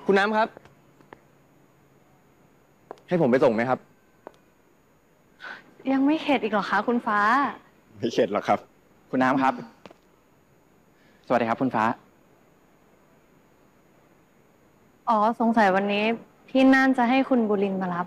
คุณน้ำครับ ให้ผมไปส่งไหมครับยังไม่เข็ดอีกเหรอคะคุณฟ้าไม่เข็ดหรอกครับ คุณน้ำครับ สวัสดีครับคุณฟ้าอ๋อสงสัยวันนี้พี่น่านจะให้คุณบุรินทร์มารับ